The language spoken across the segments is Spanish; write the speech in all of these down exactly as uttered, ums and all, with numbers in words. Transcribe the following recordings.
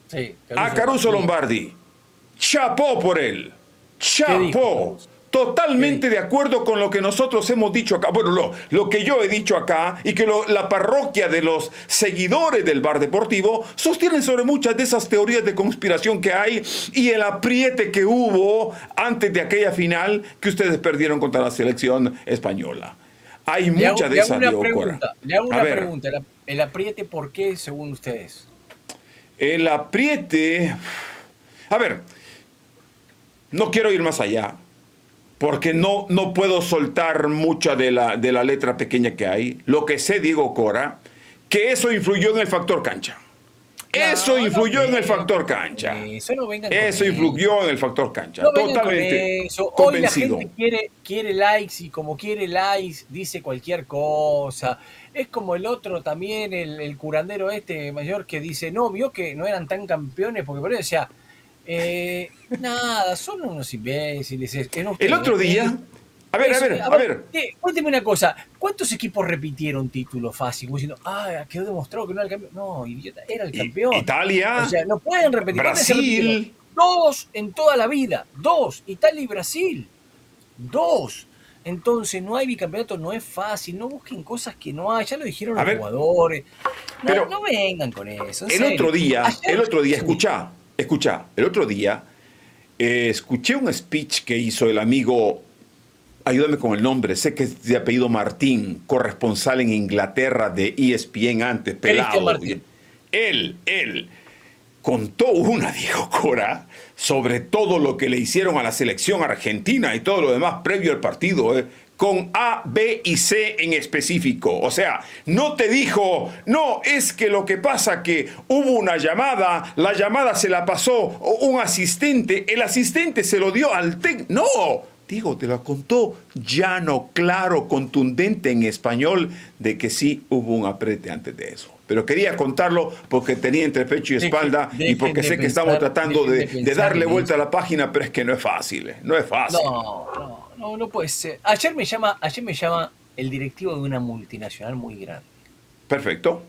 Sí, A Caruso Caruso Lombardi. Lombardi. Chapó por él. ¿Qué dijo Chapó. Caruso? ¿Qué dijo? Totalmente de acuerdo con lo que nosotros hemos dicho acá. Bueno, lo, lo que yo he dicho acá y que lo- la parroquia de los seguidores del Bar Deportivo sostienen sobre muchas de esas teorías de conspiración que hay y el apriete que hubo antes de aquella final que ustedes perdieron contra la selección española. Hay Le hago, mucha de le hago esas, una Diego Cora. pregunta, le hago A una ver, pregunta. El, el apriete, ¿por qué, según ustedes? el apriete... A ver, no quiero ir más allá, porque no, no puedo soltar mucha de la, de la letra pequeña que hay. Lo que sé, Diego Cora, que eso influyó en el factor cancha. Eso No, no influyó en el vengan factor con cancha. eso, no vengan con Eso eso. influyó en el factor cancha. No vengan con Totalmente eso. Hoy la convencido. gente quiere, quiere likes y como quiere likes dice cualquier cosa. Es como el otro también, el, el curandero este mayor que dice, no, vio que no eran tan campeones porque por eso decía, eh, nada, son unos imbéciles. Es, es El usted, otro es, día, a ver, a es- ver, a a ver, ver, eh, cuénteme una cosa, ¿cuántos equipos repitieron título fácil? Como diciendo, ah, quedó demostrado que no era el campeón. No, idiota, era el I- campeón. O Italia, sea, no pueden repetir. ¿Cuántas se repitieron? Brasil. Dos en toda la vida. Dos. Italia y Brasil. Dos. Entonces, no hay bicampeonato, no es fácil. No busquen cosas que no hay. Ya lo dijeron A los ver, jugadores. No, pero no vengan con eso, en el otro serio. día, Ayer, el otro día, sí. escucha, escucha, el otro día eh, escuché un speech que hizo el amigo, ayúdame con el nombre, sé que es de apellido Martín, corresponsal en Inglaterra de E S P N antes, Cristian pelado. Martín. Él, él contó una, dijo Cora, sobre todo lo que le hicieron a la selección argentina y todo lo demás previo al partido, ¿eh? Con A, B y C en específico. O sea, no te dijo, no, es que lo que pasa que hubo una llamada, la llamada se la pasó un asistente, el asistente se lo dio al técnico. No, digo, te lo contó llano, claro, contundente en español de que sí hubo un aprete antes de eso. Pero quería contarlo porque tenía entre pecho y Deje- espalda y dejen porque de sé que estamos pensar, tratando dejen de, de de pensar darle en vuelta a eso. la página, pero es que no es fácil, eh, no es fácil. No, no, no, no puede ser. Ayer me llama, ayer me llama el directivo de una multinacional muy grande. Perfecto.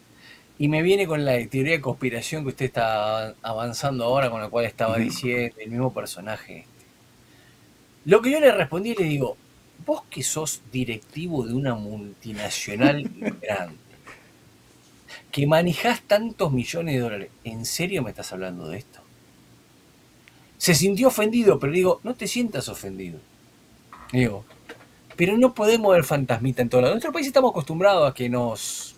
Y me viene con la teoría de conspiración que usted está avanzando ahora, con la cual estaba Ujú. diciendo, el mismo personaje. Lo que yo le respondí, le digo, vos que sos directivo de una multinacional grande, que manejás tantos millones de dólares, ¿en serio me estás hablando de esto? Se sintió ofendido, pero digo, no te sientas ofendido. Digo, pero no podemos ver fantasmita en todo lado. En nuestro país estamos acostumbrados a que nos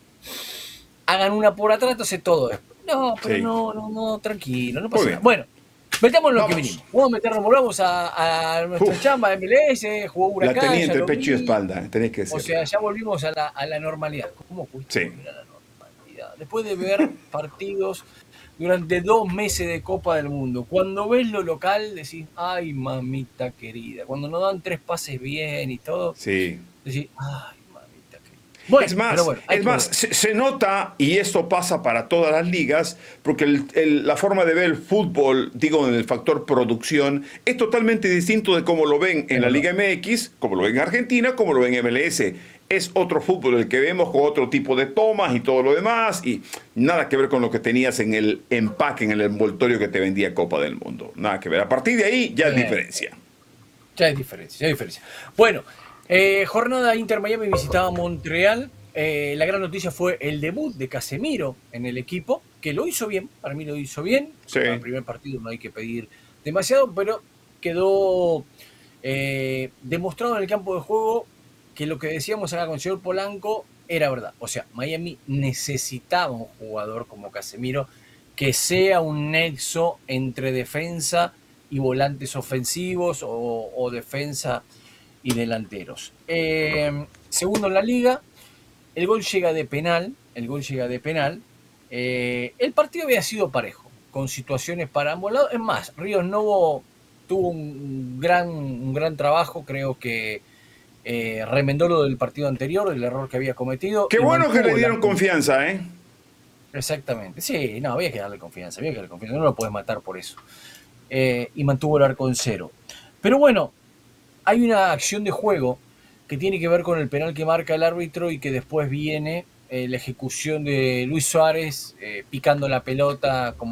hagan una por atrás, entonces todo es. No, pero Sí. no, no, no, tranquilo, no Muy pasa nada. bien. Bueno, metamos en lo que Vamos. vinimos. Vamos a meternos, volvamos a, a nuestra Uf, chamba M L S, jugó la Huracán, tenía ya entre lo pecho y vi. espalda, tenés que O decirlo. sea, ya volvimos a la, a la normalidad. ¿Cómo pudiste Sí. volver a la normalidad? Después de ver partidos durante dos meses de Copa del Mundo. Cuando ves lo local, decís, ay, mamita querida. Cuando nos dan tres pases bien y todo, Sí. decís, ay, mamita querida. Bueno, Es pero más, bueno, hay es que más, volver. se, se nota, y esto pasa para todas las ligas, porque el- el- la forma de ver el fútbol, digo, en el factor producción, es totalmente distinto de cómo lo ven en Es la verdad. Liga M X, como lo ven en Argentina, como lo ven en M L S. Es otro fútbol el que vemos con otro tipo de tomas y todo lo demás, y nada que ver con lo que tenías en el empaque, en el envoltorio que te vendía Copa del Mundo. Nada que ver. A partir de ahí ya es Eh, diferencia. ya hay diferencia, ya hay diferencia. Bueno, eh, jornada Inter Miami visitaba Montreal. Eh, la gran noticia fue el debut de Casemiro en el equipo, que lo hizo bien, para mí lo hizo bien. Sí. Para el primer partido no hay que pedir demasiado, pero quedó eh, demostrado en el campo de juego que lo que decíamos acá con el señor Polanco era verdad. O sea, Miami necesitaba un jugador como Casemiro que sea un nexo entre defensa y volantes ofensivos o, o defensa y delanteros. Eh, segundo en la liga, el gol llega de penal, el gol llega de penal. Eh, el partido había sido parejo, con situaciones para ambos lados. Es más, Ríos Novo tuvo un gran, un gran trabajo, creo que eh, remendó lo del partido anterior, el error que había cometido Qué y bueno que le mantuvo la... dieron confianza, ¿eh? Exactamente, sí, no, había que darle confianza, había que darle confianza, no lo puedes matar por eso. Eh, y mantuvo el arco en cero. Pero bueno, hay una acción de juego que tiene que ver con el penal que marca el árbitro y que después viene eh, la ejecución de Luis Suárez eh, picando la pelota como